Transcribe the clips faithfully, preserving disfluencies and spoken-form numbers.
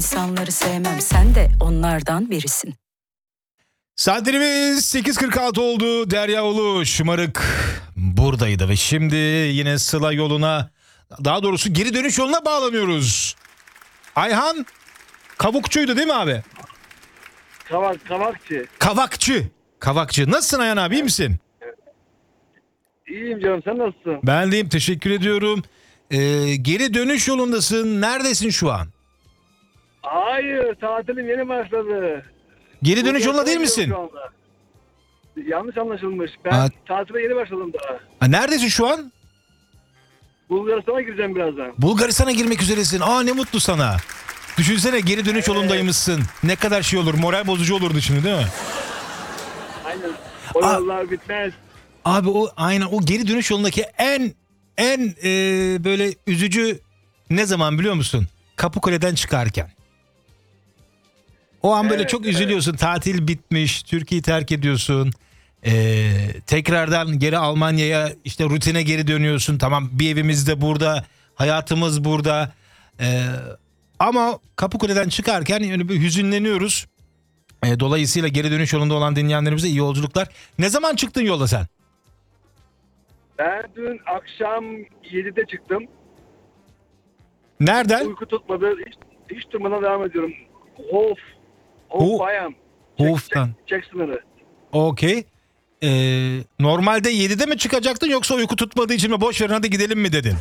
İnsanları sevmem, sen de onlardan birisin. Saatlerimiz sekiz kırk altı oldu. Derya Ulu şımarık buradaydı ve şimdi yine Sıla yoluna, daha doğrusu geri dönüş yoluna bağlanıyoruz. Ayhan Kavukçu'ydu değil mi abi? Kavak, kavakçı. Kavakçı. Kavakçı. Nasılsın Ayhan abi, iyi misin? İyiyim canım, sen nasılsın? Ben deyim, teşekkür ediyorum. Ee, geri dönüş yolundasın. Neredesin şu an? Hayır, tatilim yeni başladı. Geri dönüş Bulgaristan'a yolunda değil misin? gidiyorum şu anda. Yanlış anlaşılmış. Ben Aa. tatile yeni başladım daha. Ha, neredesin şu an? Bulgaristan'a gireceğim birazdan. Bulgaristan'a girmek üzeresin. Aa, ne mutlu sana. Düşünsene, geri dönüş yolundaymışsın. Ne kadar şey olur. Moral bozucu olurdu şimdi değil mi? Aynen. O Aa. yollar bitmez. Abi o aynen o geri dönüş yolundaki en en e, böyle üzücü ne zaman biliyor musun? Kapıkule'den çıkarken. O an böyle Evet, çok evet. üzülüyorsun. Tatil bitmiş. Türkiye'yi terk ediyorsun. Ee, tekrardan geri Almanya'ya, işte rutine geri dönüyorsun. Tamam, bir evimiz de burada. Hayatımız burada. Ee, ama Kapıkule'den çıkarken yani bir hüzünleniyoruz. Ee, dolayısıyla geri dönüş yolunda olan dinleyenlerimize iyi yolculuklar. Ne zaman çıktın yola sen? Ben dün akşam yedide çıktım. Nereden? Uyku tutmadı. Hiç, hiç durmadan devam ediyorum. Hof. Hof Ho- Bayam. Hof'tan. Çek, çek sınırı. Okey. Ee, normalde yedide mi çıkacaktın, yoksa uyku tutmadığı için mi boş verin hadi gidelim mi dedin?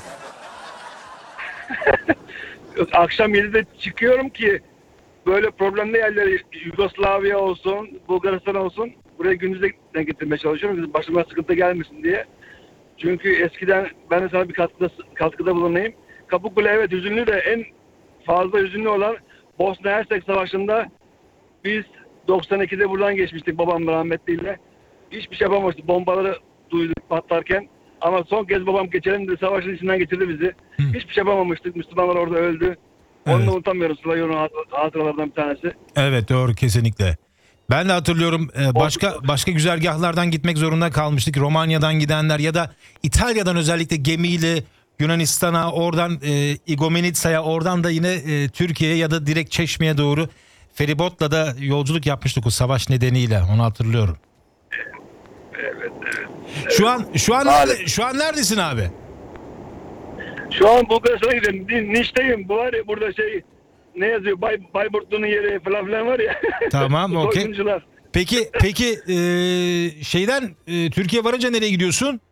Akşam yedide çıkıyorum ki böyle problemli yerleri, Yugoslavya olsun, Bulgaristan olsun, buraya gündüzde getirmeye çalışıyorum. Başıma sıkıntı gelmesin diye. Çünkü eskiden ben de sana bir katkıda, katkıda bulunayım. Kapıkule evet hüzünlü de en fazla hüzünlü olan Bosna Hersek Savaşı'nda biz doksan ikide buradan geçmiştik babam rahmetliyle. Hiçbir şey yapamamıştık. Bombaları duyduk patlarken. Ama son kez babam geçelim dedi, savaşın içinden getirdi bizi. Hı. Hiçbir şey yapamamıştık. Müslümanlar orada öldü. Onu Evet. da unutamıyorum. Sıla Yol'un hatıralardan bir tanesi. Evet, doğru, kesinlikle. Ben de hatırlıyorum, e, başka başka güzergahlardan gitmek zorunda kalmıştık. Romanya'dan gidenler ya da İtalya'dan özellikle gemiyle Yunanistan'a, oradan e, Igoumenitsa'ya, oradan da yine e, Türkiye'ye ya da direkt Çeşme'ye doğru feribotla da yolculuk yapmıştık o savaş nedeniyle. Onu hatırlıyorum. Evet, evet. Şu an şu an Maalesef. nerede, şu an neredesin abi? Şu an Bulgaristan'a gidiyorum. Ni- Niş'teyim. Bu var ya burada şey ne yazıyor? Bay, Bayburtlu'nun yeri falan filan var ya. Tamam, okey. Soyguncular. Peki peki e, şeyden e, Türkiye varınca nereye gidiyorsun?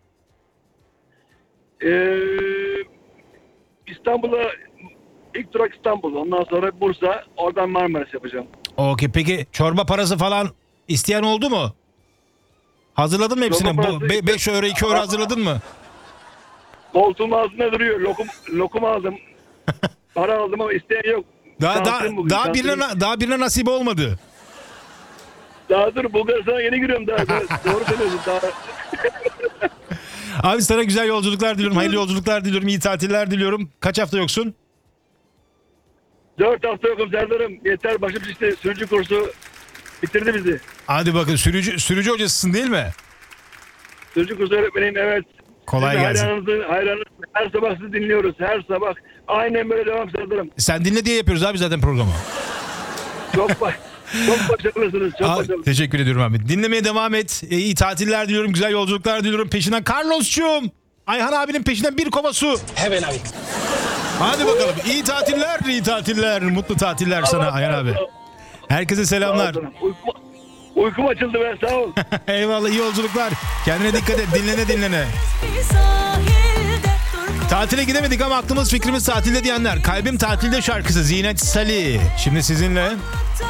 Ee, İstanbul'a ilk durak İstanbul. Ondan sonra Bursa. Oradan Marmaris yapacağım. Okey, peki çorba parası falan isteyen oldu mu? Hazırladın mı hepsini? Çorba Bu parası- beş euro iki euro hazırladın mı? Koltuğum altında duruyor. Lokum, lokum aldım. Para aldım ama isteyen yok. Daha daha Şanslıyım bugün, daha şanslıyım. birine na- daha birine nasip olmadı. Daha dur Bulgaristan'a yeni giriyorum daha. daha doğru söylüyorsun daha. Abi sana güzel yolculuklar diliyorum. Hayırlı yolculuklar diliyorum. İyi tatiller diliyorum. Kaç hafta yoksun? Dört hafta yokum Serdar'ım. Yeter başım işte sürücü kursu bitirdi bizi. Hadi bakın, sürücü sürücü hocasısın değil mi? Sürücü kursu öğretmeniyim evet. Kolay Sizin gelsin. Hayranınızı, hayranınızı her sabah sizi dinliyoruz. Her sabah. Aynen böyle devam Serdar'ım. Sen dinle diye yapıyoruz abi zaten programı. Çok baş, çok başarılısınız. Çok Abi, başarılısınız. teşekkür ediyorum abi. Dinlemeye devam et. E, iyi tatiller diliyorum. Güzel yolculuklar diliyorum. Peşinden Carlos'cum. Ayhan abinin peşinden bir kova su. Hemen abi. Hadi bakalım. İyi tatiller, iyi tatiller. Mutlu tatiller sana Ayhan abi. Herkese selamlar. Uykum, uykum açıldı ben sağ ol. Eyvallah, iyi yolculuklar. Kendine dikkat et. Dinlene dinlene. Tatile gidemedik ama aklımız fikrimiz tatilde diyenler. Kalbim Tatilde şarkısı Zinet Salih. Şimdi sizinle.